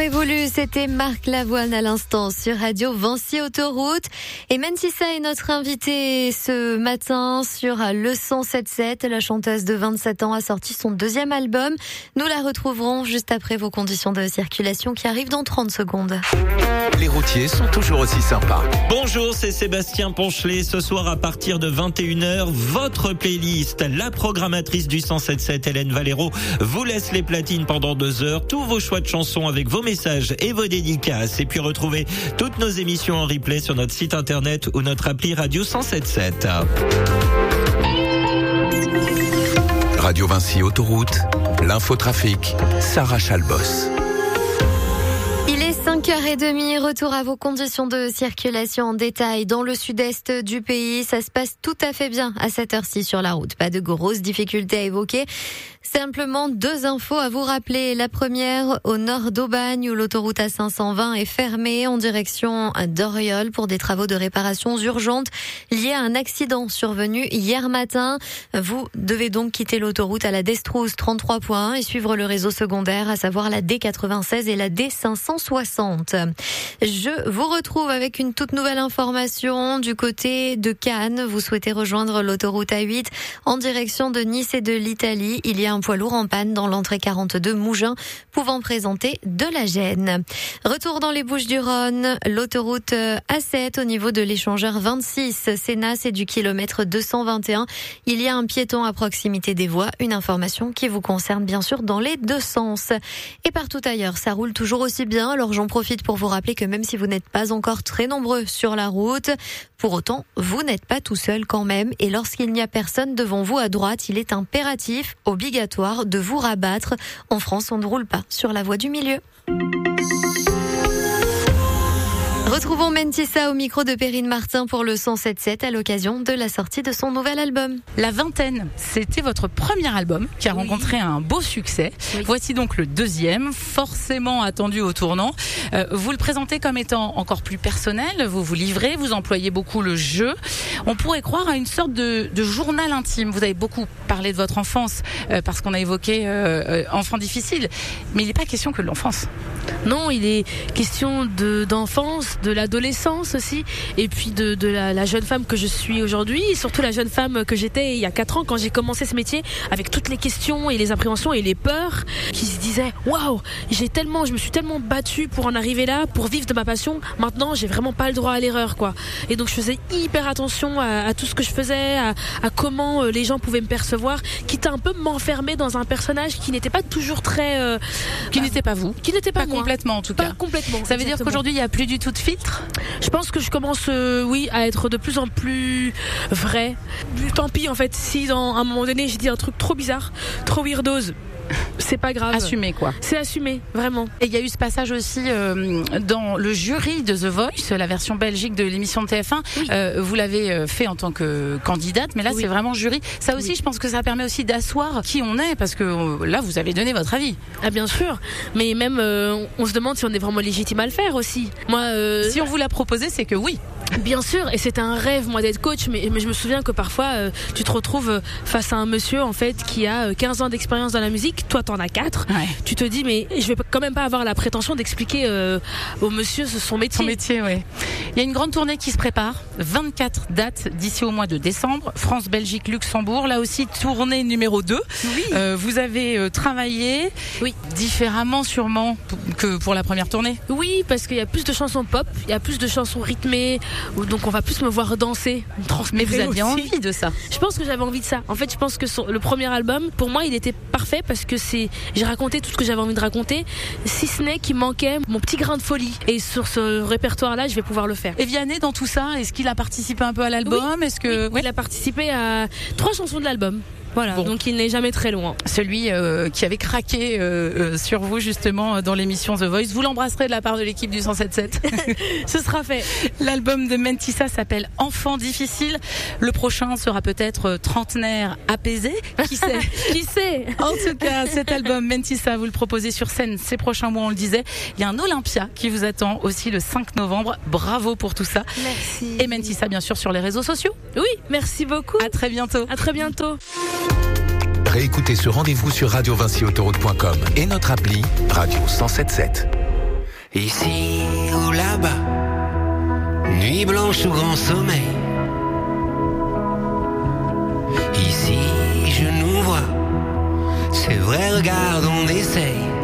Évolue, c'était Marc Lavoine à l'instant sur Radio Vinci Autoroute. Et Mentissa est notre invitée ce matin sur le 107.7. La chanteuse de 27 ans a sorti son deuxième album. Nous la retrouverons juste après vos conditions de circulation qui arrivent dans 30 secondes. Les routiers sont toujours aussi sympas. Bonjour, c'est Sébastien Ponchelet. Ce soir à partir de 21h, votre playlist, la programmatrice du 107.7, Hélène Valero, vous laisse les platines pendant 2 heures. Tous vos choix de chansons avec vos messages et vos dédicaces. Et puis retrouvez toutes nos émissions en replay sur notre site internet ou notre appli Radio 107.7. Radio Vinci Autoroute, l'infotrafic, Sarah Chalbos. Il est 5h30, retour à vos conditions de circulation en détail. Dans le sud-est du pays, ça se passe tout à fait bien à cette heure-ci sur la route. Pas de grosses difficultés à évoquer. Simplement 2 infos à vous rappeler. La première, au nord d'Aubagne, où l'autoroute A520 est fermée en direction d'Oriol pour des travaux de réparation urgentes liés à un accident survenu hier matin. Vous devez donc quitter l'autoroute à la Destrousse 33.1 et suivre le réseau secondaire, à savoir la D96 et la D560. Je vous retrouve avec une toute nouvelle information du côté de Cannes. Vous souhaitez rejoindre l'autoroute A8 en direction de Nice et de l'Italie. Il y a un poids lourd en panne dans l'entrée 42 Mougins, pouvant présenter de la gêne. Retour dans les Bouches-du-Rhône, l'autoroute A7 au niveau de l'échangeur 26 Sénas et du kilomètre 221. Il y a un piéton à proximité des voies, une information qui vous concerne bien sûr dans les 2 sens. Et partout ailleurs, ça roule toujours aussi bien, alors j'en profite pour vous rappeler que même si vous n'êtes pas encore très nombreux sur la route, pour autant, vous n'êtes pas tout seul quand même, et lorsqu'il n'y a personne devant vous à droite, il est impératif, obligatoire de vous rabattre. En France, on ne roule pas sur la voie du milieu. Retrouvons Mentissa au micro de Perrine Martin pour le 107.7 à l'occasion de la sortie de son nouvel album. La Vingtaine, c'était votre premier album qui a rencontré un beau succès. Oui. Voici donc le deuxième, forcément attendu au tournant. Vous le présentez comme étant encore plus personnel, vous vous livrez, vous employez beaucoup le jeu. On pourrait croire à une sorte de journal intime. Vous avez beaucoup parlé de votre enfance parce qu'on a évoqué enfant difficile, mais il n'est pas question que de l'enfance. Non, il est question d'enfance, de l'adolescence aussi, et puis de la jeune femme que je suis aujourd'hui, et surtout la jeune femme que j'étais il y a 4 ans quand j'ai commencé ce métier, avec toutes les questions et les appréhensions et les peurs, qui se disaient waouh, je me suis tellement battue pour en arriver là, pour vivre de ma passion. Maintenant, j'ai vraiment pas le droit à l'erreur, quoi. Et donc je faisais hyper attention à tout ce que je faisais, à comment les gens pouvaient me percevoir, quitte à un peu m'enfermer dans un personnage qui n'était pas toujours très qui n'était pas vous, qui n'était pas moi. Complètement en tout cas. Pas complètement. Ça veut dire qu'aujourd'hui il n'y a plus du tout de filtre. Je pense que je commence à être de plus en plus vrai. Tant pis en fait si à un moment donné j'ai dit un truc trop bizarre, trop weirdos. C'est pas grave. Assumé quoi. C'est assumé, vraiment. Et il y a eu ce passage aussi dans le jury de The Voice, la version belgique de l'émission de TF1. Oui. Vous l'avez fait en tant que candidate, mais là c'est vraiment jury. Ça aussi, je pense que ça permet aussi d'asseoir qui on est, parce que là vous avez donné votre avis. Ah bien sûr, mais même on se demande si on est vraiment légitime à le faire aussi. Moi, si on vous l'a proposé, c'est que oui. Bien sûr, et c'était un rêve moi d'être coach, mais je me souviens que parfois tu te retrouves face à un monsieur en fait qui a 15 ans d'expérience dans la musique, toi t'en as 4. Ouais. Tu te dis mais je vais quand même pas avoir la prétention d'expliquer au monsieur son métier. Son métier, oui. Il y a une grande tournée qui se prépare, 24 dates d'ici au mois de décembre, France, Belgique, Luxembourg, là aussi tournée numéro 2. Oui. Vous avez travaillé différemment sûrement que pour la première tournée. Oui, parce qu'il y a plus de chansons pop, il y a plus de chansons rythmées, donc on va plus me voir danser. Mais vous aviez envie de ça? Je pense que j'avais envie de ça. En fait, je pense que le premier album, pour moi, il était parfait parce que j'ai raconté tout ce que j'avais envie de raconter, si ce n'est qu'il manquait mon petit grain de folie. Et sur ce répertoire-là, je vais pouvoir le faire. Et Vianney, dans tout ça, est-ce qu'il a participé un peu à l'album? Oui. Il a participé à 3 chansons de l'album. Voilà, bon. Donc il n'est jamais très loin. Celui qui avait craqué sur vous justement dans l'émission The Voice, vous l'embrasserez de la part de l'équipe du 107.7. Ce sera fait. L'album de Mentissa s'appelle Enfant difficile. Le prochain sera peut-être trentenaire apaisé. Qui sait? Qui sait? En tout cas, cet album Mentissa, vous le proposez sur scène ces prochains mois, on le disait. Il y a un Olympia qui vous attend aussi le 5 novembre. Bravo pour tout ça. Merci. Et Mentissa, bien sûr, sur les réseaux sociaux. Oui, merci beaucoup. À très bientôt. À très bientôt. Réécoutez ce rendez-vous sur radiovinciautoroute.com et notre appli Radio 107.7. Ici ou là-bas, nuit blanche ou grand sommeil. Ici je nous vois, c'est vrai, regarde, on essaye.